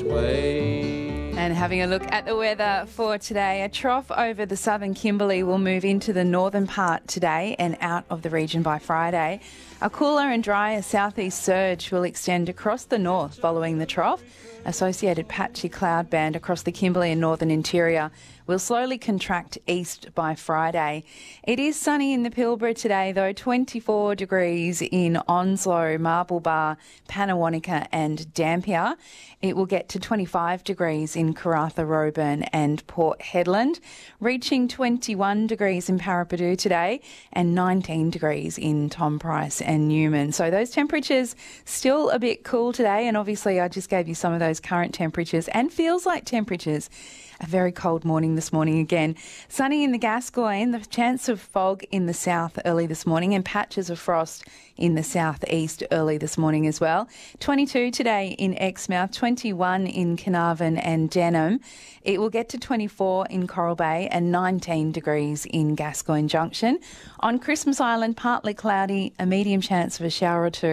way. And having a look at the weather for today, a trough over the southern Kimberley will move into the northern part today and out of the region by Friday. A cooler and drier southeast surge will extend across the north following the trough. Associated patchy cloud band across the Kimberley and northern interior will slowly contract east by Friday. It is sunny in the Pilbara today, though, 24 degrees in Onslow, Marble Bar, Pannawonica and Dampier. It will get to 25 degrees in Karratha, Roebourne and Port Hedland, reaching 21 degrees in Parapadu today and 19 degrees in Tom Price and Newman. So those temperatures still a bit cool today, and obviously I just gave you some of those current temperatures and feels like temperatures. A very cold morning this morning again. Sunny in the Gascoyne, the chance of fog in the south early this morning and patches of frost in the southeast early this morning as well. 22 today in Exmouth, 21 in Carnarvon and Denham. It will get to 24 in Coral Bay and 19 degrees in Gascoyne Junction. On Christmas Island, partly cloudy, a medium chance of a shower or two.